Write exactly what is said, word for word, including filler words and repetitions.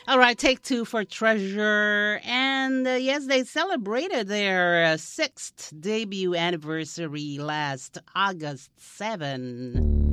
All right, take two for Treasure. And uh, yes, they celebrated their uh, sixth debut anniversary last August seventh.